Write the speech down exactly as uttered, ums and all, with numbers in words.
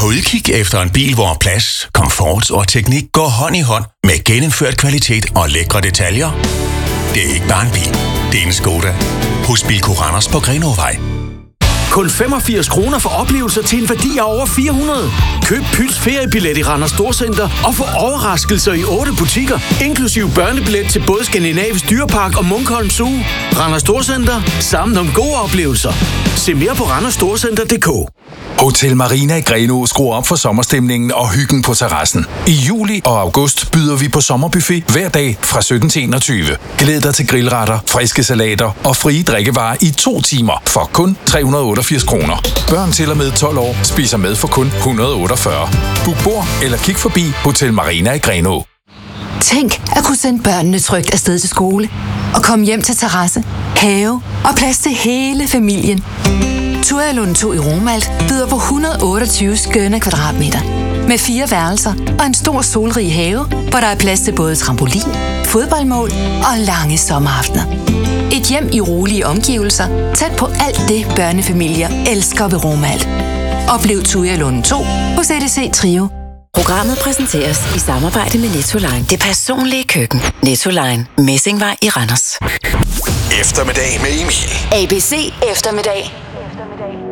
udkig efter en bil, hvor plads, komfort og teknik går hånd i hånd med gennemført kvalitet og lækre detaljer? Det er ikke bare en bil, det er en Skoda. Hos Bilko Randers på Grenåvej. Kun femogfirs kroner for oplevelser til en værdi af over fire hundrede. Køb Pyls feriebillet i Randers Storcenter og få overraskelser i otte butikker, inklusive børnebillet til både Skandinavisk Dyrepark og Munkholm Zoo. Randers Storcenter. Sammen om gode oplevelser. Se mere på randers storcenter punktum d k. Hotel Marina i Grenaa skruer op for sommerstemningen og hyggen på terrassen. I juli og august byder vi på sommerbuffet hver dag fra sytten til enogtyve. Glæd dig til grillretter, friske salater og frie drikkevarer i to timer for kun tre hundrede og otteogfirs kroner. Børn til og med tolv år spiser med for kun et hundrede og otteogfyrre. Book bord eller kig forbi Hotel Marina i Grenaa. Tænk at kunne sende børnene trygt afsted til skole og komme hjem til terrasse, have og plads til hele familien. Tualund to i Romalt byder på et hundrede og otteogtyve skønne kvadratmeter. Med fire værelser og en stor solrig have, hvor der er plads til både trampolin, fodboldmål og lange sommeraftener. Et hjem i rolige omgivelser, tæt på alt det børnefamilier elsker ved Romalt. Oplev Tualund to hos E D C Trio. Programmet præsenteres i samarbejde med Nettoline. Det personlige køkken. Nettoline. Messingvej i Randers. Eftermiddag med Emil. A B C Eftermiddag.